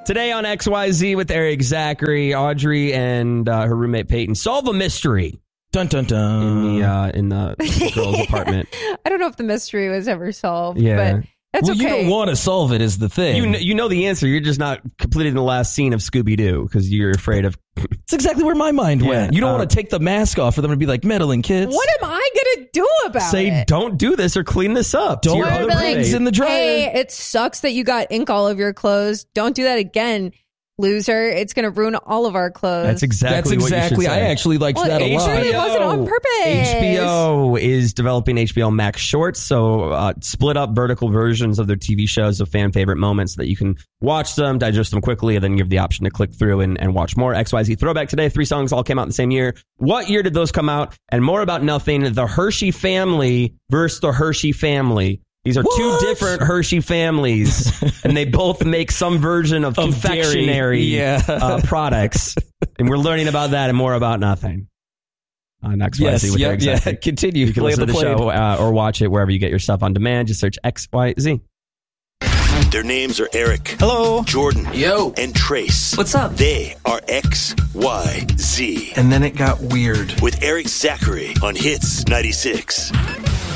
Today on XYZ with Eric Zachary, Audrey, and her roommate Peyton solve a mystery. Dun dun dun. In the girl's apartment. I don't know if the mystery was ever solved, Yeah. but that's okay. You don't want to solve it is the thing. You know the answer. You're just not completing the last scene of Scooby-Doo because you're afraid of... It's exactly where my mind went. You don't want to take the mask off for them to be like, meddling kids. What am I going to do about Say, it? don't do this or clean this up. Don't to your put other things roommate. in the dryer. Hey, it sucks that you got ink all over your clothes. Don't do that again, loser. It's going to ruin all of our clothes. That's exactly what you should say. I actually liked that a lot. It wasn't on purpose. HBO is developing HBO Max Shorts, so split up vertical versions of their TV shows of fan favorite moments so that you can watch them, digest them quickly, and then give the option to click through and watch more. XYZ Throwback today. 3 songs all came out in the same year. What year did those come out? And more about nothing. The Hershey family versus the Hershey family. These are two different Hershey families, and they both make some version of confectionery products. And we're learning about that and more about nothing on XYZ with Eric Zachary. Continue. You can listen to the show or watch it wherever you get your stuff on demand. Just search XYZ. Their names are Eric. Hello. Jordan. Yo. And Trace. What's up? They are XYZ. And then it got weird. With Eric Zachary on Hits 96.